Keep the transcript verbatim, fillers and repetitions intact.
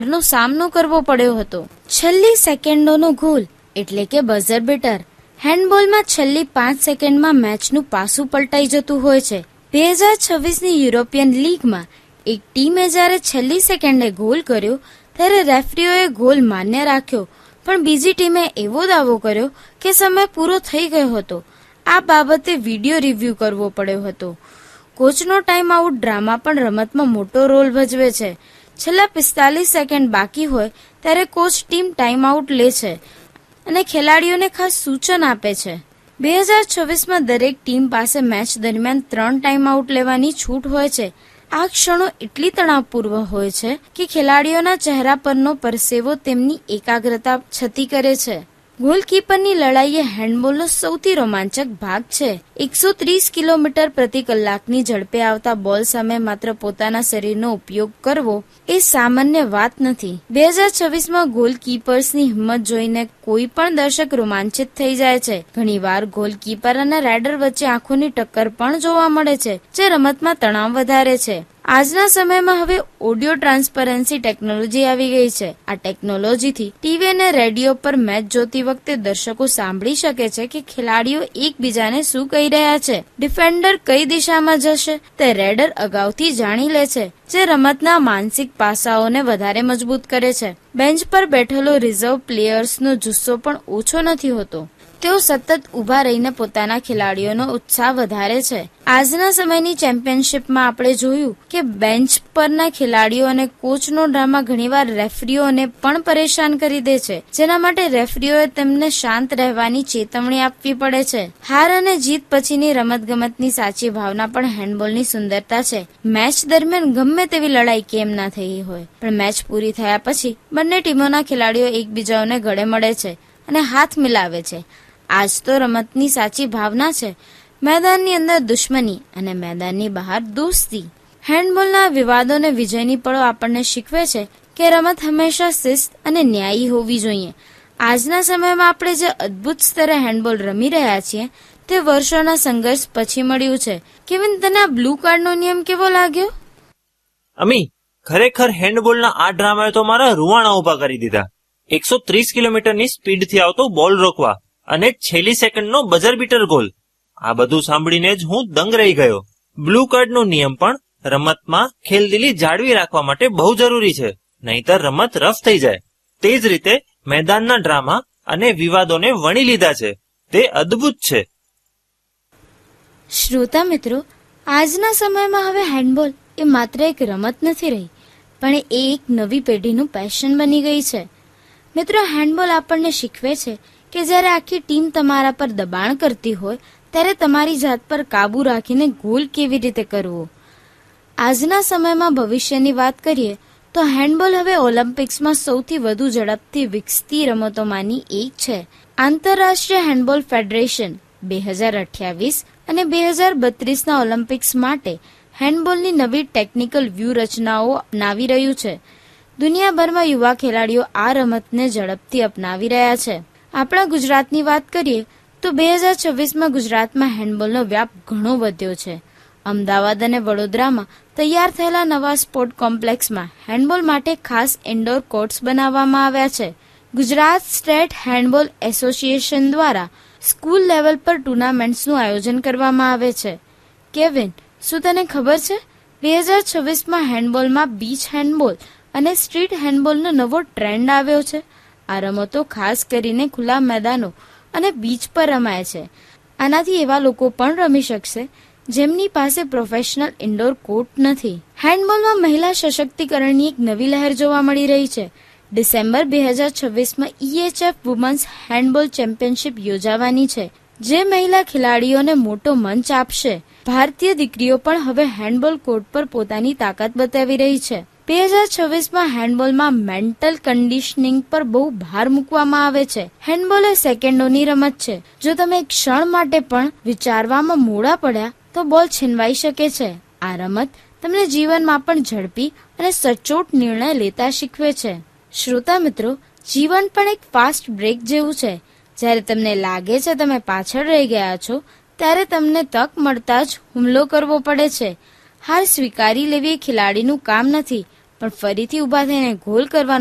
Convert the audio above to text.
નો સામનો કરવો પડ્યો હતો. છેલ્લી સેકન્ડોનો ગોલ એટલે કે બઝર બીટર. હેન્ડબોલમાં છેલ્લી પાંચ સેકન્ડમાં મેચનું પાસું પલટાઈ જતું હોય છે. બે હજાર છવ્વીસની યુરોપિયન લીગમાં એક ટીમે જ્યારે છેલ્લી સેકન્ડે ગોલ કર્યો ત્યારે રેફરીઓએ ગોલ માન્ય રાખ્યો, પણ બીજી ટીમે એવો દાવો કર્યો કે સમય પૂરો થઈ ગયો હતો. આ બાબતે વિડીયો રિવ્યુ કરવો પડ્યો હતો. કોચનો ટાઈમ આઉટ ડ્રામા પણ રમતમાં મોટો રોલ ભજવે છે. છેલ્લા પિસ્તાલીસ સેકન્ડ બાકી હોય ત્યારે કોચ ટીમ ટાઈમ આઉટ લે છે અને ખેલાડીઓને ખાસ સૂચન આપે છે. બે હજાર છવ્વીસમાં દરેક ટીમ પાસે મેચ દરમિયાન ત્રણ ટાઈમ આઉટ લેવાની છૂટ હોય છે. આ ક્ષણો એટલી તણાવપૂર્વ હોય છે કે ખેલાડીઓના ચહેરા પરનો પરસેવો તેમની એકાગ્રતા છતી કરે છે. ગોલકીપરની લડાઈ એ હેન્ડબોલનો સૌથી રોમાંચક ભાગ છે. એકસો ત્રીસ કિલોમીટર પ્રતિ કલાકની ઝડપે આવતા બોલ સામે માત્ર પોતાના શરીરનો ઉપયોગ કરવો એ સામાન્ય વાત નથી. બે હજાર છવ્વીસમાં ગોલકીપર્સની હિંમત જોઈને કોઈ પણ દર્શક રોમાંચિત થઈ જાય છે. ઘણીવાર ગોલકીપર અને રેડર વચ્ચે આંખોની ટક્કર પણ જોવા મળે છે, જે રમતમાં તણાવ વધારે છે. આજના સમયમાં હવે ઓડિયો ટ્રાન્સપરન્સી ટેકનોલોજી આવી ગઈ છે. આ ટેકનોલોજીથી ટીવી અને રેડિયો પર મેચ જોતી વખતે દર્શકો સાંભળી શકે છે કે ખેલાડીઓ એકબીજાને શું કહી રહ્યા છે. ડિફેન્ડર કઈ દિશામાં જશે તે રેડર અગાઉથી જાણી લે છે, જે રમતના માનસિક પાસાઓને વધારે મજબૂત કરે છે. બેન્ચ પર બેઠેલો રિઝર્વ પ્લેયર્સનો જુસ્સો પણ ઓછો નથી હોતો. તેઓ સતત ઉભા રહીને પોતાના ખેલાડીઓનો ઉત્સાહ વધારે છે. આજના સમયની ચેમ્પિયનશિપમાં આપણે જોયું કે બેન્ચ પરના ખેલાડીઓ અને કોચનો ડ્રામા ઘણીવાર રેફરીઓને પણ પરેશાન કરી દે છે, જેના માટે રેફરીઓએ તેમને શાંત રહેવાની ચેતવણી આપવી પડે છે. હાર અને જીત પછીની રમતગમતની સાચી ભાવના પણ હેન્ડબોલની સુંદરતા છે. મેચ દરમિયાન ગમે તેવી લડાઈ કેમ ના થઈ હોય, પણ મેચ પૂરી થયા પછી બંને ટીમોના ખેલાડીઓ એકબીજાને ગળે મળે છે અને હાથ મિલાવે છે. આજ તો રમતની સાચી ભાવના છે. મેદાનની અંદર દુશ્મની અને મેદાનની બહાર દોસ્તી. હેન્ડબોલના વિવાદો અને વિજયની પળો આપણને શીખવે છે કે રમત હંમેશા શિસ્ત અને ન્યાયી હોવી જોઈએ. આજના સમયમાં આપણે જે અદ્ભુત સ્તરે હેન્ડબોલ રમી રહ્યા છીએ તે વર્ષોના સંઘર્ષ પછી મળ્યું છે. કેવિન, તને આ બ્લુ કાર્ડનો નિયમ કેવો લાગ્યો? અમી, ખરેખર હેન્ડબોલના આ ડ્રામાએ તો મારા રૂવાણા ઉભા કરી દીધા. એકસો ત્રીસ કિલોમીટરની સ્પીડથી આવતો બોલ રોકવા અને છેલ્લી સેકન્ડનો બઝર બીટર ગોલ, આ બધું સાંભળીને જ હું દંગ રહી ગયો. બ્લુ કાર્ડનો નિયમ પણ રમતમાં ખેલદિલી જાળવી રાખવા માટે બહુ જરૂરી છે, નહીતર રમત રફ થઈ જાય. તે જ રીતે મેદાનના ડ્રામા અને વિવાદોને વણી લીધા છે. તે અદ્ભુત છે. શ્રોતા મિત્રો, આજના સમયમાં હવે હેન્ડબોલ એ માત્ર એક રમત નથી રહી, પણ એ એક નવી પેઢીનું પેશન બની ગઈ છે. મિત્રો, હેન્ડબોલ આપણને શીખવે છે કે જ્યારે આખી ટીમ તમારા પર દબાણ કરતી હોય ત્યારે તમારી જાત પર કાબુ રાખીને ગોલ કેવી રીતે કરવો. આજના સમયમાં ભવિષ્યની વાત કરીએ તો હેન્ડબોલ હવે ઓલિમ્પિક્સમાં સૌથી વધુ ઝડપથી વિકસતી રમતોમાંની એક છે. આંતરરાષ્ટ્રીય હેન્ડબોલ ફેડરેશન બે હજાર અઠ્યાવીસ અને બે હજાર બત્રીસના ઓલિમ્પિક્સ માટે હેન્ડબોલની નવી ટેકનિકલ વ્યૂહરચનાઓ અપનાવી રહ્યું છે. દુનિયાભરમાં યુવા ખેલાડીઓ આ રમતને ઝડપથી અપનાવી રહ્યા છે. આપણા ગુજરાતની વાત કરીએ તો બે હજાર છવ્વીસમાં ગુજરાતમાં હેન્ડબોલનો વ્યાપ ઘણો વધ્યો છે. અમદાવાદ અને વડોદરામાં તૈયાર થયેલા નવા સ્પોર્ટ કોમ્પ્લેક્સમાં હેન્ડબોલ માટે ખાસ ઇન્ડોર કોર્ટ્સ બનાવવામાં આવ્યા છે. ગુજરાત સ્ટેટ હેન્ડબોલ એસોસિએશન દ્વારા સ્કૂલ લેવલ પર ટુર્નામેન્ટ્સનું આયોજન કરવામાં આવે છે. કેવિન, શું તને ખબર છે બે હજાર છવ્વીસમાં હેન્ડબોલમાં બીચ હેન્ડબોલ અને સ્ટ્રીટ હેન્ડબોલનો નવો ટ્રેન્ડ આવ્યો છે. આ રમતો ખાસ કરીને ખુલ્લા મેદાનો અને બીચ પર રમાય છે. આનાથી એવા લોકો પણ રમી શકશે જેમની પાસે પ્રોફેશનલ ઇન્ડોર કોર્ટ નથી. હેન્ડબોલમાં મહિલા સશક્તિકરણની એક નવી લહેર જોવા મળી રહી છે. ડિસેમ્બર બે હજાર છવ્વીસમાં ઈએચએફ વુમન્સ હેન્ડબોલ ચેમ્પિયનશિપ યોજાવાની છે, જે મહિલા ખેલાડીઓને મોટો મંચ આપશે. ભારતીય દીકરીઓ પણ હવે હેન્ડબોલ કોર્ટ પર પોતાની તાકાત બતાવી રહી છે. બે હજાર છવ્વીસમાં હેન્ડબોલમાં મેન્ટલ કન્ડિશનિંગ પર બહુ ભાર મૂકવામાં આવે છે. હેન્ડબોલ એ સેકન્ડોની રમત છે. જો તમે એક ક્ષણ માટે પણ વિચારવામાં મોડા પડ્યા તો બોલ છીનવાઈ શકે છે. આ રમત તમને જીવનમાં પણ ઝડપી અને સચોટ નિર્ણય લેતા શીખવે છે. શ્રોતા મિત્રો, જીવન પણ એક ફાસ્ટ બ્રેક જેવું છે. જ્યારે તમને લાગે છે તમે પાછળ રહી ગયા છો, ત્યારે તમને તક મળતા જ હુમલો કરવો પડે છે. હાર સ્વીકારી લેવી એ ખેલાડીનું કામ નથી, પણ ફરીથી ઊભા થઈને ગોલ કરવાનો